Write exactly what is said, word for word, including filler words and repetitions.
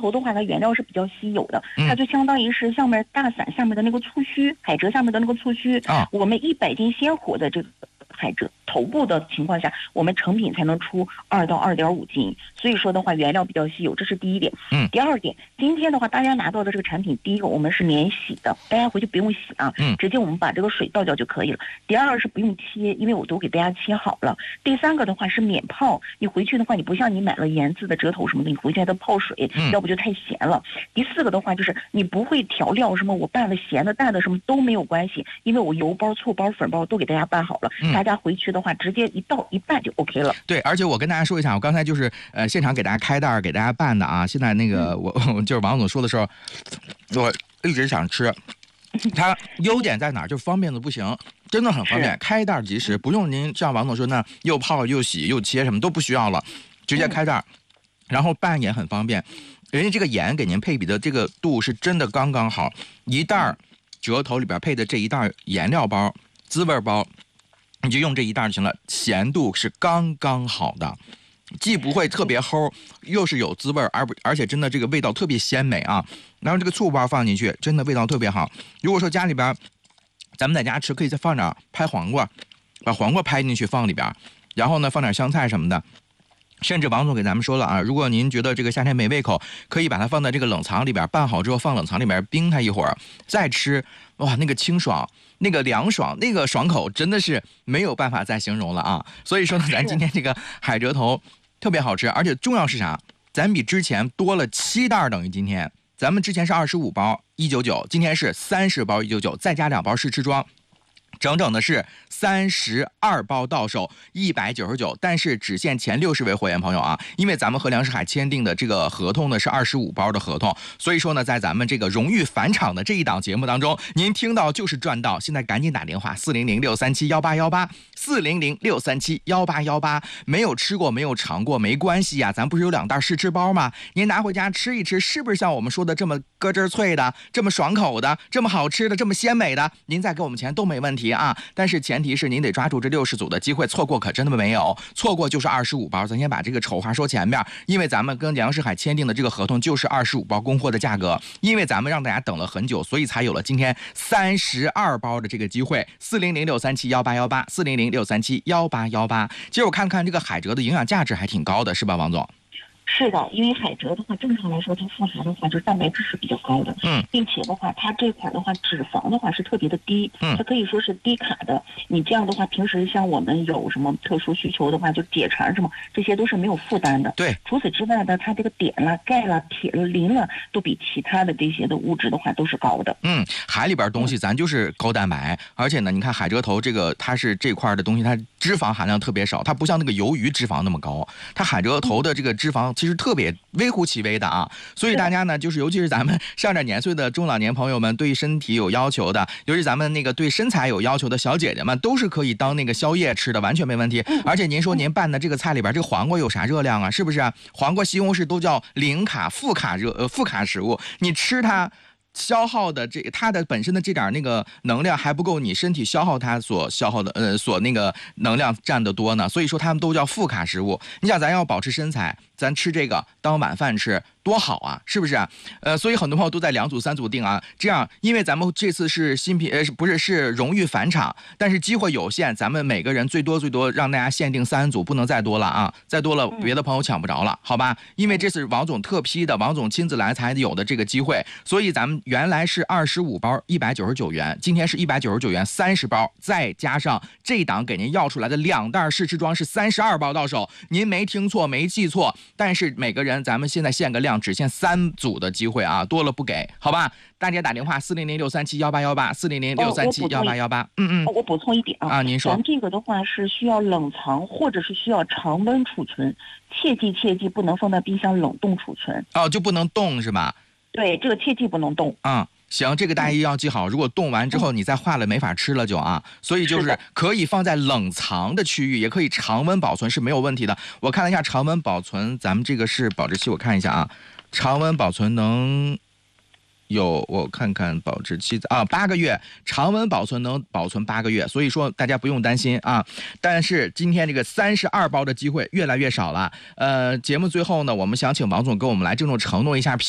头的话，它原料是比较稀有的，它就相当于是上面大伞下面的那个醋须，海蜇下面的那个醋须啊，我们一百斤鲜活的这个海蜇头部的情况下，我们成品才能出二到二点五斤。所以说的话，原料比较稀有，这是第一点。嗯，第二点，今天的话，大家拿到的这个产品，第一个我们是免洗的，大家回去不用洗啊，嗯，直接我们把这个水倒掉就可以了。第二是不用切，因为我都给大家切好了。第三个的话是免泡，你回去的话，你不像你买了盐渍的折头什么的，你回去还得泡水，要不就太咸了。第四个的话就是你不会调料什么，我拌了咸的、淡的什么都没有关系，因为我油包、醋包、粉包都给大家拌好了，嗯、大家回去的话直接一倒一拌就 OK 了。 对，而且我跟大家说一下，我刚才就是呃现场给大家开袋给大家拌的啊。现在那个我、嗯、就是王总说的时候，我一直想吃。它优点在哪儿？就方便的不行，真的很方便，开袋即食，不用您像王总说那又泡又洗又切什么都不需要了，直接开袋，然后拌也很方便。人家这个盐给您配比的这个度是真的刚刚好，一袋折头里边配的这一袋颜料包、滋味包，你就用这一袋就行了，咸度是刚刚好的。既不会特别齁，又是有滋味，而不而且真的这个味道特别鲜美啊。然后这个醋包放进去，真的味道特别好。如果说家里边咱们在家吃，可以再放点拍黄瓜，把黄瓜拍进去放里边，然后呢放点香菜什么的。甚至王总给咱们说了啊，如果您觉得这个夏天没胃口，可以把它放在这个冷藏里边，拌好之后放冷藏里边冰它一会儿再吃，哇，那个清爽，那个凉爽，那个爽口真的是没有办法再形容了啊。所以说呢，咱今天这个海蜇头特别好吃，而且重要是啥？咱比之前多了七袋，等于今天咱们之前是二十五包一九九，今天是三十包一九九，再加两包试吃装。整整的是三十二包到手一百九十九，但是只限前六十位会员朋友啊，因为咱们和粮食海签订的这个合同呢是二十五包的合同，所以说呢，在咱们这个荣誉返场的这一档节目当中，您听到就是赚到。现在赶紧打电话四零零六三七幺八幺八四零零六三七幺八幺八，没有吃过没有尝过没关系呀、啊，咱不是有两袋试吃包吗？您拿回家吃一吃，是不是像我们说的这么咯吱脆的，这么爽口的，这么好吃的，这么鲜美的？您再给我们钱都没问题啊，但是前提是您得抓住这六十组的机会，错过可真的没有，错过就是二十五包。咱先把这个丑话说前面，因为咱们跟粮食海签订的这个合同就是二十五包供货的价格，因为咱们让大家等了很久，所以才有了今天三十二包的这个机会。四零零六三七幺八幺八四零零六三七幺八幺八。其实我看看这个海蜇的营养价值还挺高的，是吧，王总？ 是的，因为海蜇的话，正常来说它富含的话就是蛋白质是比较高的，嗯，并且的话，它这款的话脂肪的话是特别的低，嗯，它可以说是低卡的。你这样的话，平时像我们有什么特殊需求的话，就解馋什么，这些都是没有负担的。 对， 除此之外呢，它这个碘了、钙了、铁了、磷了，都比其他的这些的物质的话都是高的。 嗯，海里边东西咱就是高蛋白，而且呢，你看海蜇头这个它是这块的东西，它脂肪含量特别少，它不像那个鱿鱼脂肪那么高，它海蜇头的这个脂肪其实特别微乎其微的啊，所以大家呢，就是尤其是咱们上点年岁的中老年朋友们，对身体有要求的，尤其咱们那个对身材有要求的小姐姐们，都是可以当那个宵夜吃的，完全没问题。而且您说您拌的这个菜里边，这个黄瓜有啥热量啊？是不是啊？黄瓜、西红柿都叫零卡、负卡热呃负卡食物，你吃它。消耗的这它的本身的这点那个能量还不够你身体消耗它所消耗的呃所那个能量占得多呢，所以说它们都叫负卡食物。你想咱要保持身材，咱吃这个当晚饭吃多好啊，是不是啊？呃，所以很多朋友都在两组三组定啊，这样因为咱们这次是新品呃不是是荣誉返场，但是机会有限，咱们每个人最多最多让大家限定三组，不能再多了啊，再多了别的朋友抢不着了，好吧？因为这是王总特批的，王总亲自来才有的这个机会，所以咱们原来是二十五包一百九十九元，今天是一百九十九元三十包，再加上这档给您要出来的两袋试吃装是三十二包到手，您没听错没记错，但是每个人咱们现在限个量，只限三组的机会啊，多了不给，好吧？大家打电话四零零六三七幺八幺八四零零六三七幺八幺八。嗯嗯， 我补充一点啊， 啊，您说， 咱这个的话是需要冷藏或者是需要常温储存，切记切记不能放在冰箱冷冻储存。 哦，就不能冻是吧？ 对，这个切记不能冻。 嗯。行，这个大家要记好，如果冻完之后你再化了没法吃了就啊，所以就是可以放在冷藏的区域，也可以常温保存是没有问题的。我看了一下常温保存，咱们这个是保质期，我看一下啊，常温保存能有我看看保质期啊，八个月，常温保存能保存八个月，所以说大家不用担心啊。但是今天这个三十二包的机会越来越少了，呃，节目最后呢，我们想请王总给我们来郑重承诺一下。